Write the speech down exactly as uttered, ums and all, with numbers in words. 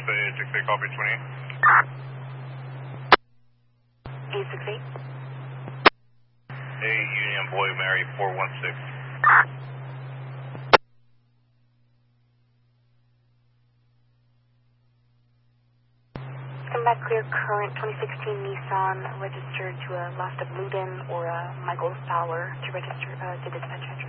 eight six eight, copy twenty-eight. eight six eight. Hey, Union Boy, Mary, four one six. Come back clear, current twenty sixteen Nissan registered to a last of Luden or a Michael's Power to register uh, to dispatch address.